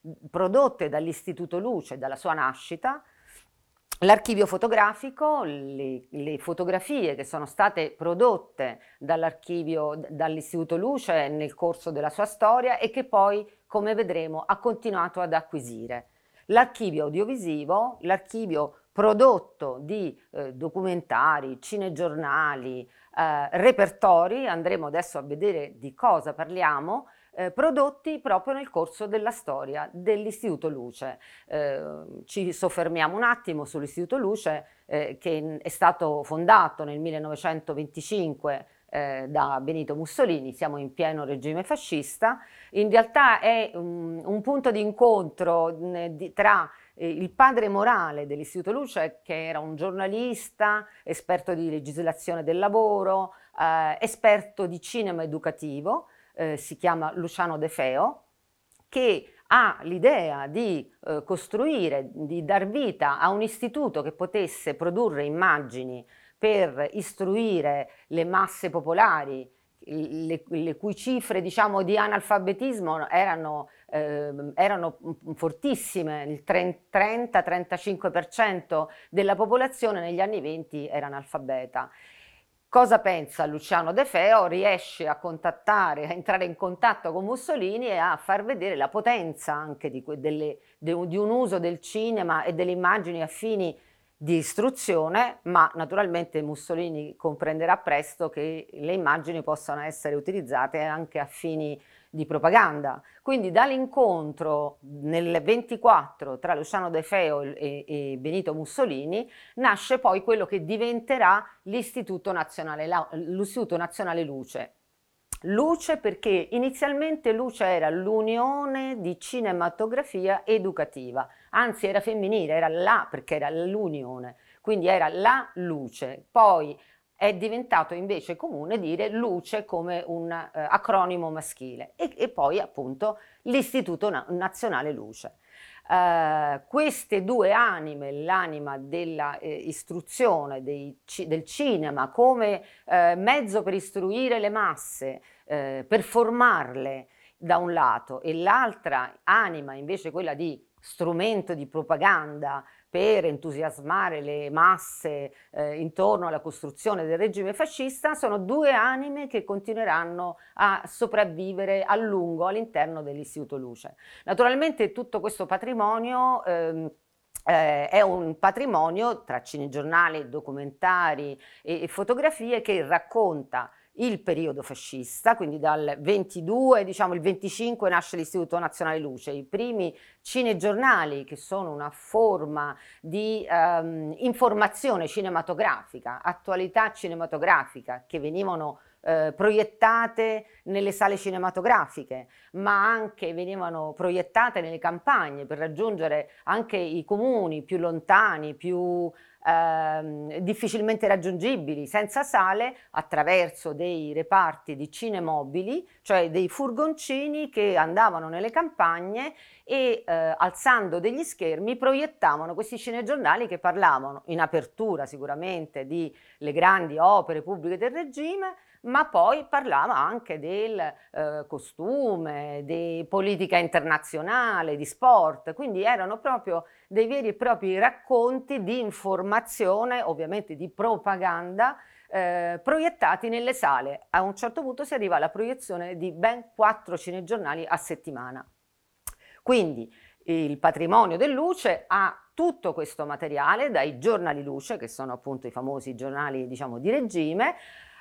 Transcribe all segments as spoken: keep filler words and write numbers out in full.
prodotte dall'Istituto Luce dalla sua nascita, l'archivio fotografico, le, le fotografie che sono state prodotte dall'archivio, dall'Istituto Luce nel corso della sua storia e che poi, come vedremo, ha continuato ad acquisire. L'archivio audiovisivo, l'archivio prodotto di eh, documentari, cinegiornali, eh, repertori, andremo adesso a vedere di cosa parliamo, Eh, prodotti proprio nel corso della storia dell'Istituto Luce. Eh, ci soffermiamo un attimo sull'Istituto Luce eh, che è stato fondato nel millenovecentoventicinque eh, da Benito Mussolini, siamo in pieno regime fascista, in realtà è un, un punto di incontro eh, di, tra eh, il padre morale dell'Istituto Luce, che era un giornalista, esperto di legislazione del lavoro, eh, esperto di cinema educativo, Eh, si chiama Luciano De Feo, che ha l'idea di eh, costruire, di dar vita a un istituto che potesse produrre immagini per istruire le masse popolari, le, le cui cifre, diciamo, di analfabetismo erano, eh, erano fortissime. Il trenta trentacinque per cento della popolazione negli anni venti era analfabeta. Cosa pensa Luciano De Feo? Riesce a contattare, a entrare in contatto con Mussolini e a far vedere la potenza anche di, delle, de, di un uso del cinema e delle immagini a fini di istruzione, ma naturalmente Mussolini comprenderà presto che le immagini possano essere utilizzate anche a fini di propaganda. Quindi dall'incontro nel ventiquattro tra Luciano De Feo e, e Benito Mussolini nasce poi quello che diventerà l'Istituto Nazionale, l'Istituto Nazionale Luce. Luce perché inizialmente Luce era l'Unione di Cinematografia Educativa, anzi era femminile, era la perché era l'Unione, quindi era la Luce. Poi è diventato invece comune dire Luce come un eh, acronimo maschile e, e poi appunto l'Istituto Na- Nazionale Luce. Uh, queste due anime, l'anima della eh, istruzione dei, del cinema come eh, mezzo per istruire le masse, eh, per formarle da un lato, e l'altra anima invece quella di strumento di propaganda per entusiasmare le masse eh, intorno alla costruzione del regime fascista, sono due anime che continueranno a sopravvivere a lungo all'interno dell'Istituto Luce. Naturalmente tutto questo patrimonio ehm, eh, è un patrimonio tra cinegiornali, documentari e, e fotografie che racconta il periodo fascista, quindi dal ventidue, diciamo il venticinque nasce l'Istituto Nazionale Luce, i primi cinegiornali che sono una forma di um, informazione cinematografica, attualità cinematografica che venivano eh, proiettate nelle sale cinematografiche, ma anche venivano proiettate nelle campagne per raggiungere anche i comuni più lontani, più Ehm, difficilmente raggiungibili, senza sale, attraverso dei reparti di cinemobili, cioè dei furgoncini che andavano nelle campagne e eh, alzando degli schermi proiettavano questi cinegiornali che parlavano in apertura sicuramente di le grandi opere pubbliche del regime, ma poi parlava anche del eh, costume, di politica internazionale, di sport, quindi erano proprio dei veri e propri racconti di informazione, ovviamente di propaganda, eh, proiettati nelle sale. A un certo punto si arriva alla proiezione di ben quattro cinegiornali a settimana. Quindi il patrimonio del Luce ha tutto questo materiale, dai giornali Luce, che sono appunto i famosi giornali, diciamo, di regime,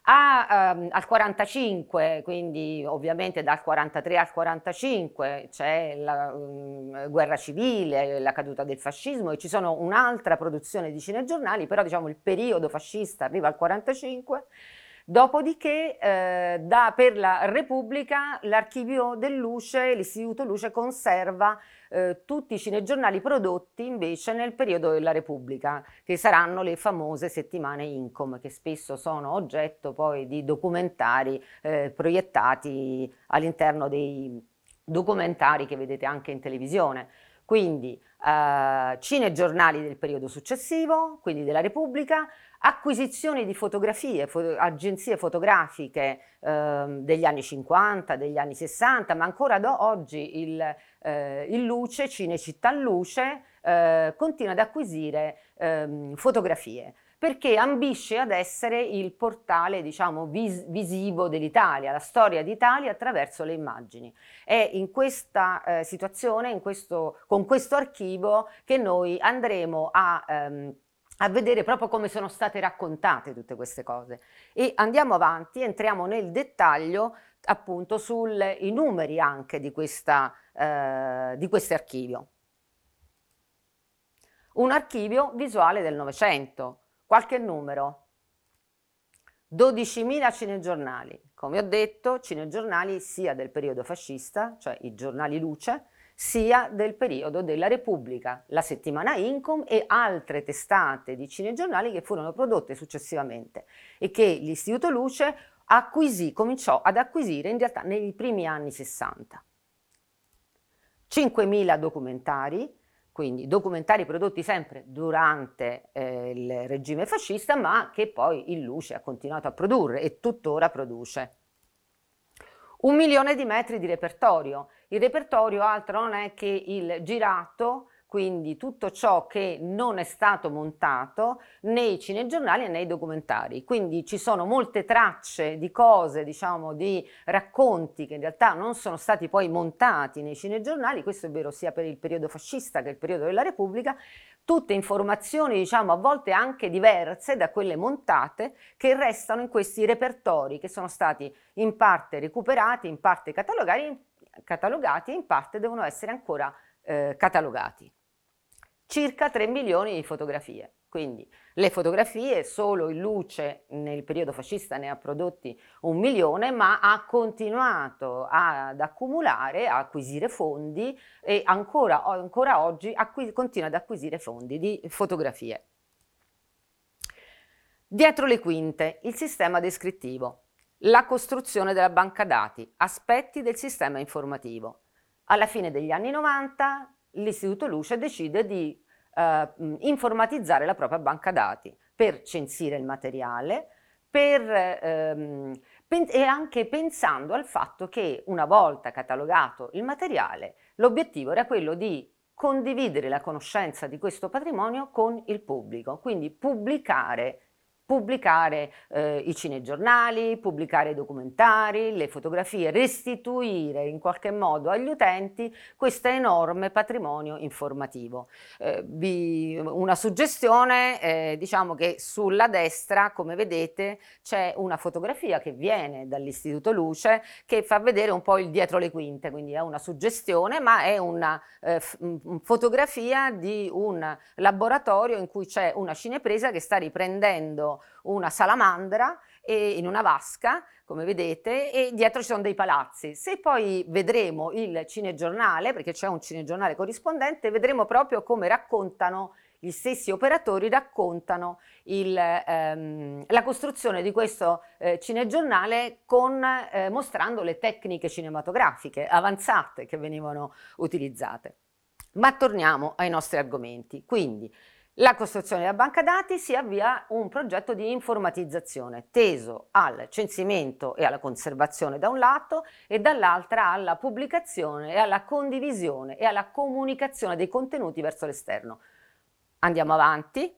A, um, al quarantacinque, quindi ovviamente dal quarantatré al quarantacinque c'è la um, guerra civile, la caduta del fascismo e ci sono un'altra produzione di cinegiornali, però diciamo il periodo fascista arriva al quarantacinque. Dopodiché eh, da, per la Repubblica l'archivio del Luce, l'Istituto Luce conserva eh, tutti i cinegiornali prodotti invece nel periodo della Repubblica, che saranno le famose settimane Incom, che spesso sono oggetto poi di documentari eh, proiettati all'interno dei documentari che vedete anche in televisione. Quindi eh, cinegiornali del periodo successivo, quindi della Repubblica, acquisizioni di fotografie, fo- agenzie fotografiche eh, degli anni cinquanta, degli anni sessanta, ma ancora ad oggi il, eh, il Luce, Cinecittà Luce, eh, continua ad acquisire ehm, fotografie, perché ambisce ad essere il portale, diciamo, vis visivo dell'Italia, la storia d'Italia attraverso le immagini. È in questa eh, situazione, in questo, con questo archivio, che noi andremo a, ehm, a vedere proprio come sono state raccontate tutte queste cose. E andiamo avanti, entriamo nel dettaglio appunto sui numeri anche di, questa, eh, di questo archivio. Un archivio visuale del Novecento. Qualche numero: dodicimila cinegiornali, come ho detto, cinegiornali sia del periodo fascista, cioè i giornali Luce, sia del periodo della Repubblica, la settimana Incom e altre testate di cinegiornali che furono prodotte successivamente e che l'Istituto Luce acquisì, cominciò ad acquisire in realtà nei primi anni sessanta. cinquemila documentari, quindi documentari prodotti sempre durante eh, il regime fascista, ma che poi il Luce ha continuato a produrre e tuttora produce. Un milione di metri di repertorio. Il repertorio altro non è che il girato, quindi tutto ciò che non è stato montato nei cinegiornali e nei documentari. Quindi ci sono molte tracce di cose, diciamo, di racconti che in realtà non sono stati poi montati nei cinegiornali, questo è vero sia per il periodo fascista che il periodo della Repubblica, tutte informazioni, diciamo, a volte anche diverse da quelle montate, che restano in questi repertori che sono stati in parte recuperati, in parte catalogati, catalogati e in parte devono essere ancora eh, catalogati. Circa tre milioni di fotografie, quindi le fotografie, solo il Luce nel periodo fascista ne ha prodotti un milione, ma ha continuato ad accumulare, a acquisire fondi e ancora, ancora oggi continua ad acquisire fondi di fotografie. Dietro le quinte, il sistema descrittivo, la costruzione della banca dati, aspetti del sistema informativo. Alla fine degli anni novanta l'Istituto Luce decide di eh, informatizzare la propria banca dati per censire il materiale per, ehm, e anche pensando al fatto che una volta catalogato il materiale l'obiettivo era quello di condividere la conoscenza di questo patrimonio con il pubblico, quindi pubblicare pubblicare eh, i cinegiornali, pubblicare i documentari, le fotografie, restituire in qualche modo agli utenti questo enorme patrimonio informativo. Eh, vi, una suggestione, eh, diciamo che sulla destra, come vedete, c'è una fotografia che viene dall'Istituto Luce che fa vedere un po' il dietro le quinte, quindi è una suggestione, ma è una eh, fotografia di un laboratorio in cui c'è una cinepresa che sta riprendendo una salamandra e in una vasca, come vedete, e dietro ci sono dei palazzi. Se poi vedremo il cinegiornale, perché c'è un cinegiornale corrispondente, vedremo proprio come raccontano gli stessi operatori, raccontano il, ehm, la costruzione di questo eh, cinegiornale con, eh, mostrando le tecniche cinematografiche avanzate che venivano utilizzate. Ma torniamo ai nostri argomenti. Quindi, la costruzione della banca dati, si avvia un progetto di informatizzazione teso al censimento e alla conservazione da un lato e dall'altra alla pubblicazione e alla condivisione e alla comunicazione dei contenuti verso l'esterno. Andiamo avanti.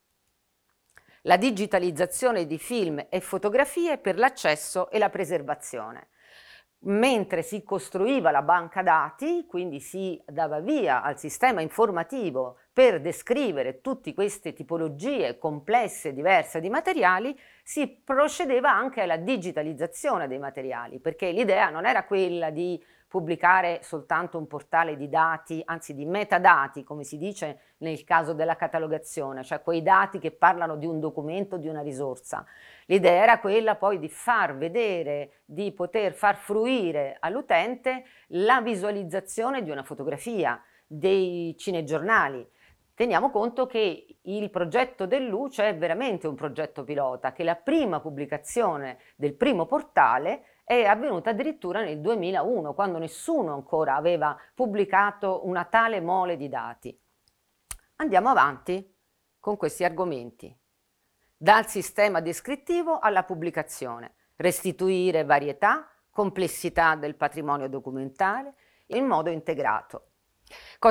La digitalizzazione di film e fotografie per l'accesso e la preservazione. Mentre si costruiva la banca dati, quindi si dava via al sistema informativo per descrivere tutte queste tipologie complesse e diverse di materiali, si procedeva anche alla digitalizzazione dei materiali, perché l'idea non era quella di pubblicare soltanto un portale di dati, anzi di metadati, come si dice nel caso della catalogazione, cioè quei dati che parlano di un documento, di una risorsa. L'idea era quella poi di far vedere, di poter far fruire all'utente la visualizzazione di una fotografia, dei cinegiornali. Teniamo conto che il progetto del Luce è veramente un progetto pilota, che la prima pubblicazione del primo portale è avvenuta addirittura nel duemilauno, quando nessuno ancora aveva pubblicato una tale mole di dati. Andiamo avanti con questi argomenti. Dal sistema descrittivo alla pubblicazione, restituire varietà, complessità del patrimonio documentale, in modo integrato.